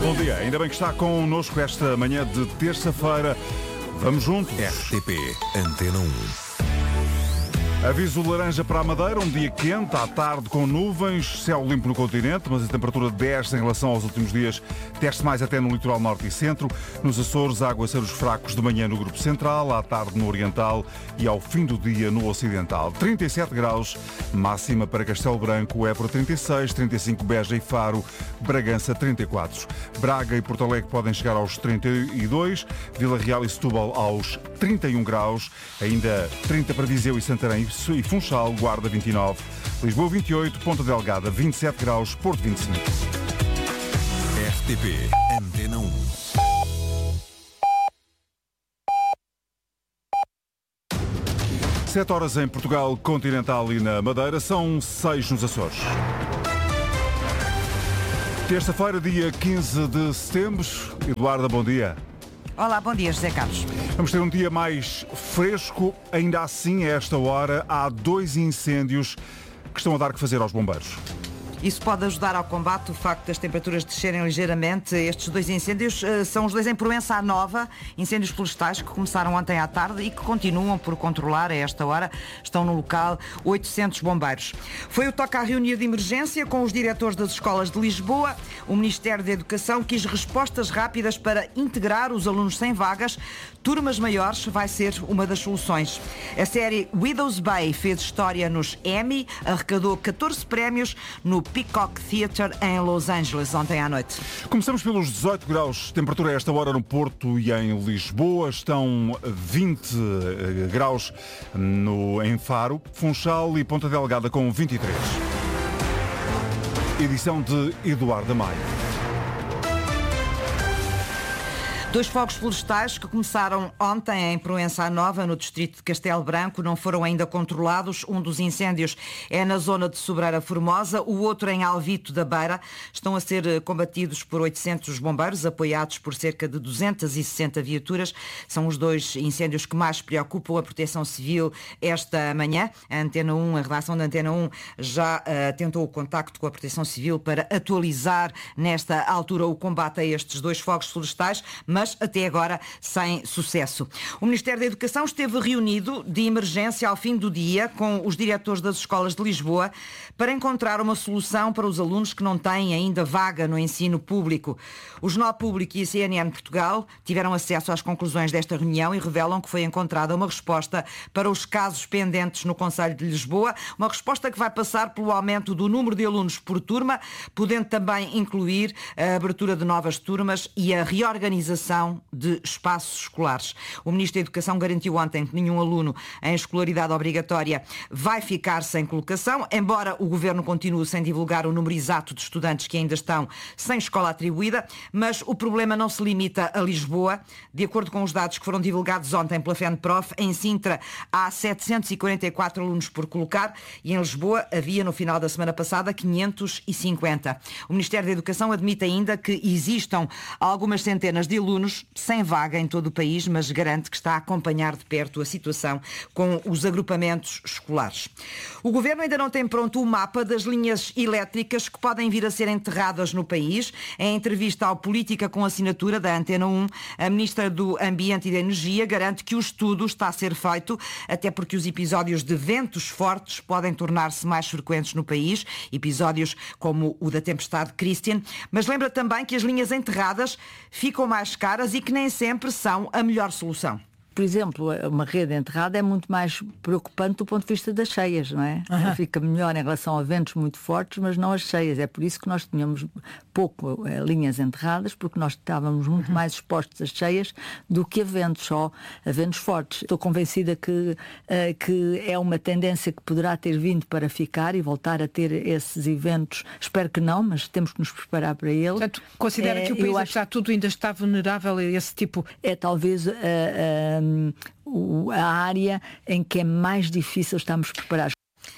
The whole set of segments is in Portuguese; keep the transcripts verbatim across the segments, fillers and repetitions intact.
Bom dia, ainda bem que está connosco esta manhã de terça-feira. Vamos juntos. R T P Antena um. Aviso laranja para a Madeira, um dia quente, à tarde com nuvens, céu limpo no continente, mas a temperatura desce em relação aos últimos dias, desce mais até no litoral norte e centro. Nos Açores, aguaceiros fracos de manhã no grupo central, à tarde no oriental e ao fim do dia no ocidental. trinta e sete graus, máxima para Castelo Branco, Évora trinta e seis, trinta e cinco Beja e Faro, Bragança trinta e quatro. Braga e Porto Alegre podem chegar aos trinta e dois, Vila Real e Setúbal aos trinta e um graus, ainda trinta para Viseu e Santarém e Funchal, Guarda vinte e nove, Lisboa vinte e oito, Ponta Delgada vinte e sete graus, Porto vinte e cinco. R T P Antena um. Sete horas em Portugal continental e na Madeira, são seis nos Açores. Terça-feira, dia quinze de setembro. Eduarda, bom dia. Olá, bom dia, José Carlos. Vamos ter um dia mais fresco. Ainda assim, a esta hora, há dois incêndios que estão a dar que fazer aos bombeiros. Isso pode ajudar ao combate, o facto das temperaturas descerem ligeiramente. Estes dois incêndios uh, são os dois em Proença Nova, incêndios florestais que começaram ontem à tarde e que continuam por controlar a esta hora. Estão no local oitocentos bombeiros. Foi o toque à reunião de emergência com os diretores das escolas de Lisboa. O Ministério da Educação quis respostas rápidas para integrar os alunos sem vagas. Turmas maiores vai ser uma das soluções. A série Widow's Bay fez história nos Emmy, arrecadou catorze prémios no Peacock Theatre em Los Angeles ontem à noite. Começamos pelos dezoito graus, temperatura a esta hora no Porto e em Lisboa. Estão vinte graus no, em Faro, Funchal e Ponta Delgada com vinte e três. Edição de Eduardo Maia. Dois fogos florestais que começaram ontem em Proença Nova, no distrito de Castelo Branco, não foram ainda controlados. Um dos incêndios é na zona de Sobreira Formosa, o outro em Alvito da Beira. Estão a ser combatidos por oitocentos bombeiros, apoiados por cerca de duzentas e sessenta viaturas. São os dois incêndios que mais preocupam a Proteção Civil esta manhã. A Antena um, a redação da Antena um, já uh, tentou o contacto com a Proteção Civil para atualizar nesta altura o combate a estes dois fogos florestais, mas até agora sem sucesso. O Ministério da Educação esteve reunido de emergência ao fim do dia com os diretores das escolas de Lisboa para encontrar uma solução para os alunos que não têm ainda vaga no ensino público. O Jornal Público e a C N N Portugal tiveram acesso às conclusões desta reunião e revelam que foi encontrada uma resposta para os casos pendentes no Conselho de Lisboa, uma resposta que vai passar pelo aumento do número de alunos por turma, podendo também incluir a abertura de novas turmas e a reorganização de espaços escolares. O Ministro da Educação garantiu ontem que nenhum aluno em escolaridade obrigatória vai ficar sem colocação, embora o Governo continue sem divulgar o número exato de estudantes que ainda estão sem escola atribuída, mas o problema não se limita a Lisboa. De acordo com os dados que foram divulgados ontem pela FENPROF, em Sintra há setecentos e quarenta e quatro alunos por colocar e em Lisboa havia no final da semana passada quinhentos e cinquenta. O Ministério da Educação admite ainda que existam algumas centenas de alunos sem vaga em todo o país, mas garante que está a acompanhar de perto a situação com os agrupamentos escolares. O Governo ainda não tem pronto o mapa das linhas elétricas que podem vir a ser enterradas no país. Em entrevista ao Política com assinatura da Antena um, a Ministra do Ambiente e da Energia garante que o estudo está a ser feito, até porque os episódios de ventos fortes podem tornar-se mais frequentes no país, episódios como o da tempestade Christian, mas lembra também que as linhas enterradas ficam mais caras e que nem sempre são a melhor solução. Por exemplo, uma rede enterrada é muito mais preocupante do ponto de vista das cheias, não é? Uhum. Fica melhor em relação a ventos muito fortes, mas não as cheias. É por isso que nós tínhamos pouco é, linhas enterradas, porque nós estávamos muito uhum. mais expostos às cheias do que a ventos, só a ventos fortes. Estou convencida que, uh, que é uma tendência que poderá ter vindo para ficar e voltar a ter esses eventos. Espero que não, mas temos que nos preparar para ele. Portanto, considera é, que o país, apesar de tudo, ainda está vulnerável a esse tipo? É talvez... Uh, uh, a área em que é mais difícil estarmos preparados.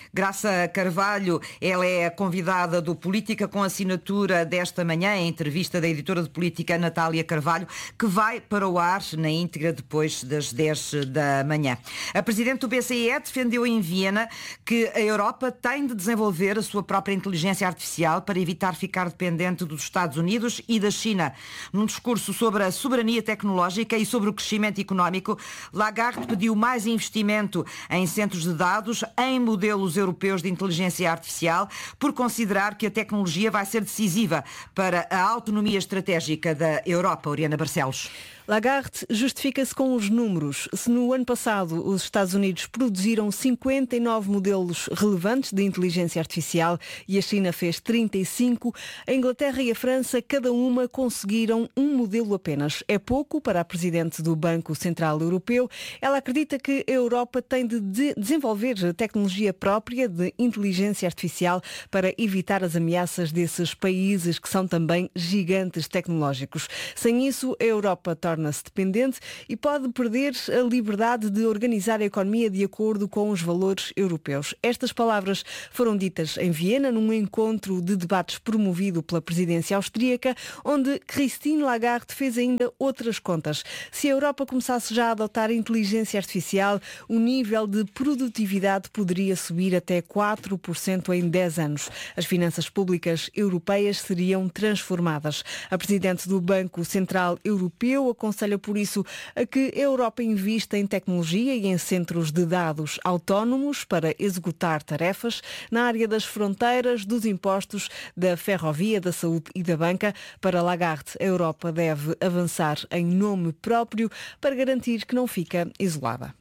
Graça Carvalho, ela é a convidada do Política com assinatura desta manhã, em entrevista da editora de Política Natália Carvalho, que vai para o ar na íntegra depois das dez da manhã. A Presidente do B C E defendeu em Viena que a Europa tem de desenvolver a sua própria inteligência artificial para evitar ficar dependente dos Estados Unidos e da China. Num discurso sobre a soberania tecnológica e sobre o crescimento económico, Lagarde pediu mais investimento em centros de dados, em modelos europeus de inteligência artificial, por considerar que a tecnologia vai ser decisiva para a autonomia estratégica da Europa. Oriana Barcelos. Lagarde justifica-se com os números. Se no ano passado os Estados Unidos produziram cinquenta e nove modelos relevantes de inteligência artificial e a China fez trinta e cinco, a Inglaterra e a França, cada uma, conseguiram um modelo apenas. É pouco para a Presidente do Banco Central Europeu. Ela acredita que a Europa tem de, de desenvolver tecnologia própria de inteligência artificial para evitar as ameaças desses países que são também gigantes tecnológicos. Sem isso, a Europa torna torna-se dependente e pode perder a liberdade de organizar a economia de acordo com os valores europeus. Estas palavras foram ditas em Viena, num encontro de debates promovido pela presidência austríaca, onde Christine Lagarde fez ainda outras contas. Se a Europa começasse já a adotar inteligência artificial, o nível de produtividade poderia subir até quatro por cento em dez anos. As finanças públicas europeias seriam transformadas. A presidente do Banco Central Europeu aconselha, por isso, a que a Europa invista em tecnologia e em centros de dados autónomos para executar tarefas na área das fronteiras, dos impostos, da ferrovia, da saúde e da banca. Para Lagarde, a Europa deve avançar em nome próprio para garantir que não fica isolada.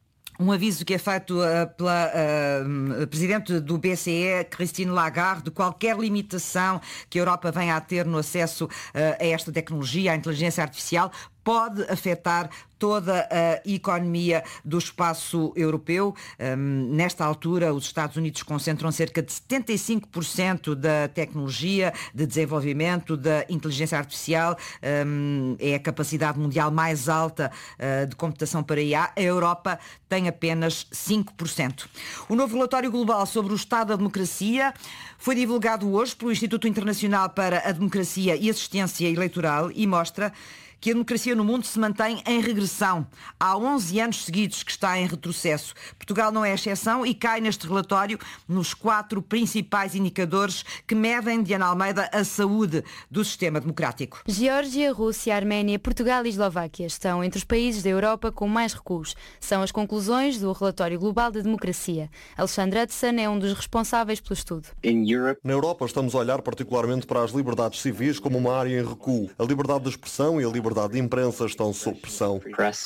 Um aviso que é feito uh, pela uh, Presidente do B C E, Christine Lagarde, de qualquer limitação que a Europa venha a ter no acesso uh, a esta tecnologia, à inteligência artificial, pode afetar toda a economia do espaço europeu. Um, nesta altura, os Estados Unidos concentram cerca de setenta e cinco por cento da tecnologia, de desenvolvimento da inteligência artificial. Um, é a capacidade mundial mais alta uh, de computação para I A. A Europa tem apenas cinco por cento. O novo relatório global sobre o estado da democracia foi divulgado hoje pelo Instituto Internacional para a Democracia e Assistência Eleitoral e mostra que a democracia no mundo se mantém em regressão. Há onze anos seguidos que está em retrocesso. Portugal não é exceção e cai neste relatório nos quatro principais indicadores que medem, Diana Almeida, a saúde do sistema democrático. Geórgia, Rússia, Arménia, Portugal e Eslováquia estão entre os países da Europa com mais recuos. São as conclusões do relatório global da democracia. Alexandre Hudson é um dos responsáveis pelo estudo. Na Europa estamos a olhar particularmente para as liberdades civis como uma área em recuo. A liberdade de expressão e a liberdade A liberdade de imprensa estão sob pressão.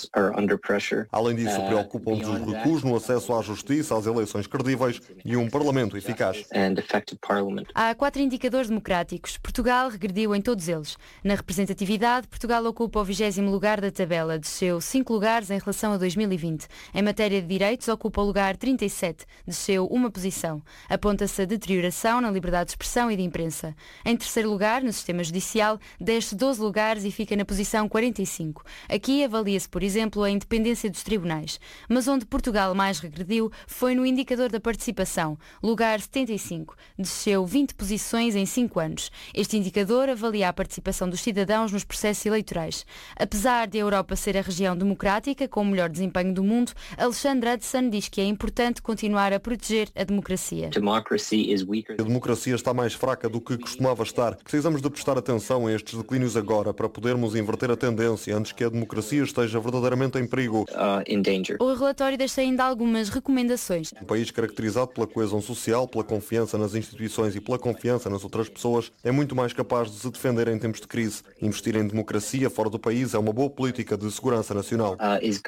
Além disso, preocupam-nos os recuos no acesso à justiça, às eleições credíveis e um parlamento eficaz. Há quatro indicadores democráticos. Portugal regrediu em todos eles. Na representatividade, Portugal ocupa o vigésimo lugar da tabela, desceu cinco lugares em relação a dois mil e vinte. Em matéria de direitos, ocupa o lugar trinta e sete, desceu uma posição. Aponta-se a deterioração na liberdade de expressão e de imprensa. Em terceiro lugar, no sistema judicial, desce doze lugares e fica na posição quarenta e cinco. Aqui avalia-se, por exemplo, a independência dos tribunais. Mas onde Portugal mais regrediu foi no indicador da participação, lugar setenta e cinco. Desceu vinte posições em cinco anos. Este indicador avalia a participação dos cidadãos nos processos eleitorais. Apesar de a Europa ser a região democrática com o melhor desempenho do mundo, Alexandre Hudson diz que é importante continuar a proteger a democracia. A democracia está mais fraca do que costumava estar. Precisamos de prestar atenção a estes declínios agora para podermos inverter a tendência antes que a democracia esteja verdadeiramente em perigo. O relatório deixa ainda algumas recomendações. Um país caracterizado pela coesão social, pela confiança nas instituições e pela confiança nas outras pessoas é muito mais capaz de se defender em tempos de crise. Investir em democracia fora do país é uma boa política de segurança nacional.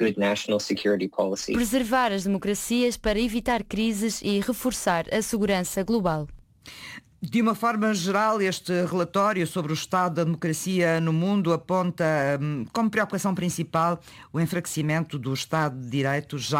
Preservar as democracias para evitar crises e reforçar a segurança global. De uma forma geral, este relatório sobre o estado da democracia no mundo aponta como preocupação principal o enfraquecimento do Estado de Direito já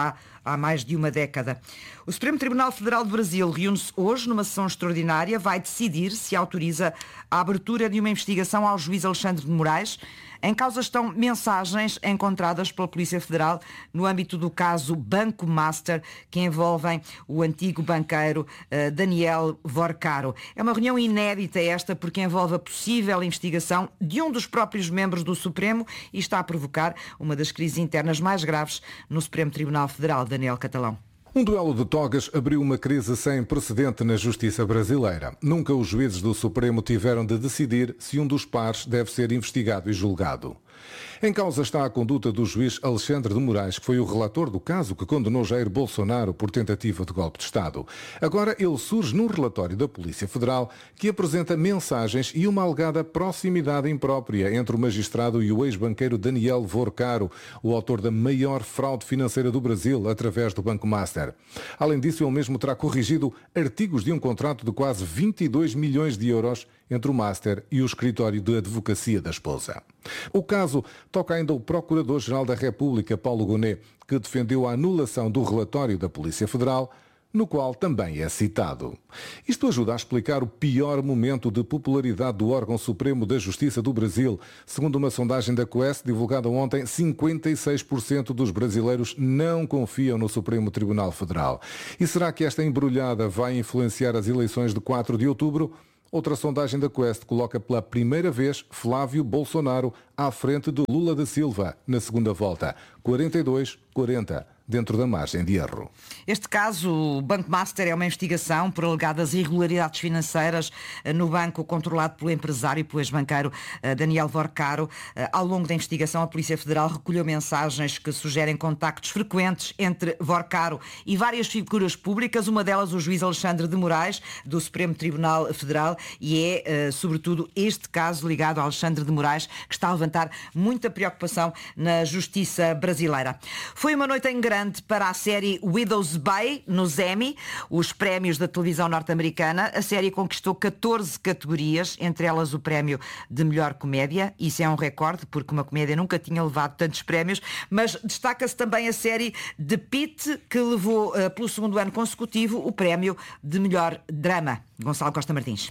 há mais de uma década. O Supremo Tribunal Federal do Brasil reúne-se hoje numa sessão extraordinária, vai decidir se autoriza a abertura de uma investigação ao juiz Alexandre de Moraes. Em causa estão mensagens encontradas pela Polícia Federal no âmbito do caso Banco Master, que envolvem o antigo banqueiro uh, Daniel Vorcaro. É uma reunião inédita esta porque envolve a possível investigação de um dos próprios membros do Supremo e está a provocar uma das crises internas mais graves no Supremo Tribunal Federal. Daniel Catalão. Um duelo de togas abriu uma crise sem precedente na justiça brasileira. Nunca os juízes do Supremo tiveram de decidir se um dos pares deve ser investigado e julgado. Em causa está a conduta do juiz Alexandre de Moraes, que foi o relator do caso que condenou Jair Bolsonaro por tentativa de golpe de Estado. Agora ele surge num relatório da Polícia Federal que apresenta mensagens e uma alegada proximidade imprópria entre o magistrado e o ex-banqueiro Daniel Vorcaro, o autor da maior fraude financeira do Brasil através do Banco Master. Além disso, ele mesmo terá corrigido artigos de um contrato de quase vinte e dois milhões de euros entre o Master e o escritório de advocacia da esposa. O caso toca ainda o Procurador-Geral da República, Paulo Gonet, que defendeu a anulação do relatório da Polícia Federal, no qual também é citado. Isto ajuda a explicar o pior momento de popularidade do órgão supremo da Justiça do Brasil. Segundo uma sondagem da Quest divulgada ontem, cinquenta e seis por cento dos brasileiros não confiam no Supremo Tribunal Federal. E será que esta embrulhada vai influenciar as eleições de quatro de outubro? Outra sondagem da Quest coloca pela primeira vez Flávio Bolsonaro à frente de Lula da Silva na segunda volta. quarenta e dois a quarenta. Dentro da margem de erro. Este caso, o Banco Master, é uma investigação por alegadas irregularidades financeiras no banco controlado pelo empresário e pelo ex-banqueiro Daniel Vorcaro. Ao longo da investigação, a Polícia Federal recolheu mensagens que sugerem contactos frequentes entre Vorcaro e várias figuras públicas, uma delas o juiz Alexandre de Moraes, do Supremo Tribunal Federal, e é, sobretudo, este caso ligado a Alexandre de Moraes que está a levantar muita preocupação na justiça brasileira. Foi uma noite em grande para a série Widow's Bay, nos Emmy, os prémios da televisão norte-americana. A série conquistou catorze categorias, entre elas o prémio de melhor comédia. Isso é um recorde, porque uma comédia nunca tinha levado tantos prémios, mas destaca-se também a série The Pitt, que levou, uh, pelo segundo ano consecutivo, o prémio de melhor drama. Gonçalo Costa Martins.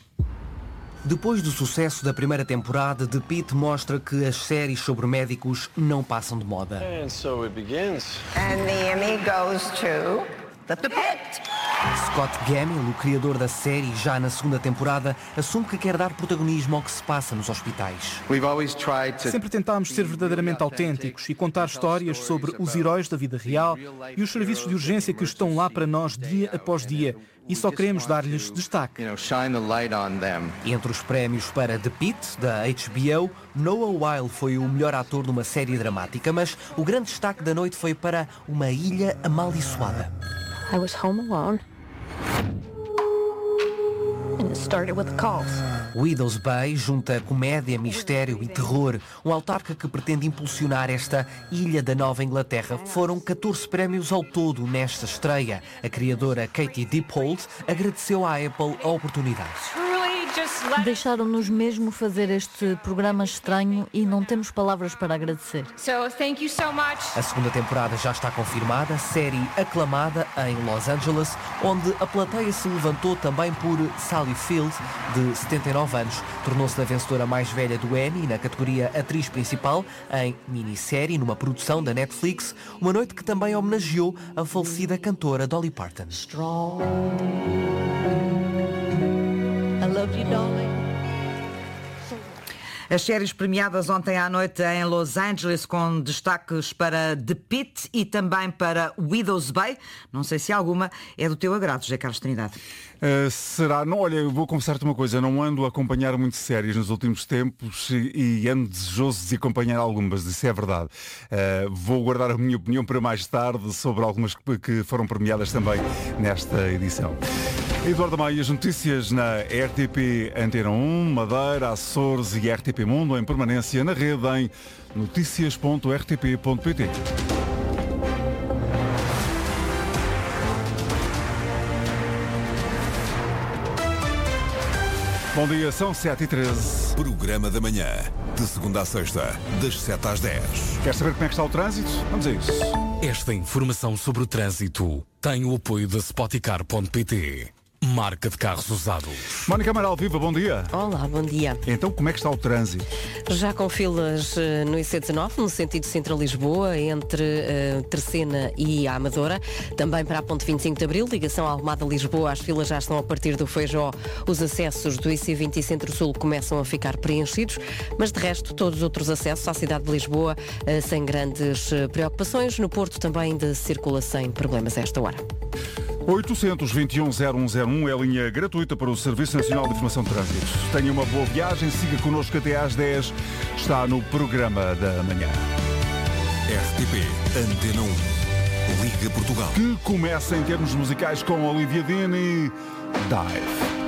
Depois do sucesso da primeira temporada, The Pitt mostra que as séries sobre médicos não passam de moda. And so it begins. And the Emmy goes to The Pitt. Scott Gamill, o criador da série, já na segunda temporada, assume que quer dar protagonismo ao que se passa nos hospitais. Sempre tentámos ser verdadeamente autênticos e contar histórias sobre os heróis da vida real e os serviços de urgência que estão lá para nós dia após dia. E só queremos dar-lhes destaque. Entre os prémios para The Pitt, da H B O, Noah Wyle foi o melhor ator numa série dramática, mas o grande destaque da noite foi para Uma Ilha Amaldiçoada. I was home alone. And it started with calls. Widow's Bay junta comédia, mistério e terror. Um autarca que pretende impulsionar esta ilha da Nova Inglaterra. Foram catorze prémios ao todo nesta estreia. A criadora Katie Dippold agradeceu à Apple a oportunidade. Deixaram-nos mesmo fazer este programa estranho e não temos palavras para agradecer. So, thank you so much. A segunda temporada já está confirmada, série aclamada em Los Angeles, onde a plateia se levantou também por Sally Field, de setenta e nove anos. Tornou-se a vencedora mais velha do Emmy na categoria Atriz Principal em minissérie, numa produção da Netflix, uma noite que também homenageou a falecida cantora Dolly Parton. Strong. I love you, darling. As séries premiadas ontem à noite em Los Angeles, com destaques para The Pitt e também para Widow's Bay. Não sei se alguma é do teu agrado, José Carlos Trindade. Uh, será? Não, olha, eu vou confessar-te uma coisa, não ando a acompanhar muito séries nos últimos tempos e, e ando desejoso de acompanhar algumas, isso é verdade. Uh, vou guardar a minha opinião para mais tarde sobre algumas que, que foram premiadas também nesta edição. Eduardo Maia, as notícias na R T P Antena um, Madeira, Açores e R T P Mundo em permanência na rede em notícias ponto r t p ponto p t. Bom dia, são sete e treze. Programa da manhã, de segunda à sexta, das sete às dez. Quer saber como é que está o trânsito? Vamos a isso. Esta informação sobre o trânsito tem o apoio da Spoticar ponto pt. Marca de carros usados. Mónica Amaral, viva, bom dia. Olá, bom dia. Então, como é que está o trânsito? Já com filas no I C dezenove, no sentido Sintra-Lisboa, entre uh, Terceira e a Amadora. Também para a Ponte vinte e cinco de Abril, ligação à Almada-Lisboa, as filas já estão a partir do Feijó. Os acessos do I C vinte e Centro-Sul começam a ficar preenchidos, mas de resto, todos os outros acessos à cidade de Lisboa uh, sem grandes uh, preocupações. No Porto também de circula sem problemas a esta hora. oitocentos e vinte e um, zero um zero um é a linha gratuita para o Serviço Nacional de Informação de Trânsito. Tenha uma boa viagem, siga connosco até às dez. Está no Programa da Manhã. R T P Antena um. Liga Portugal. Que começa em termos musicais com Olivia Dean e Dive.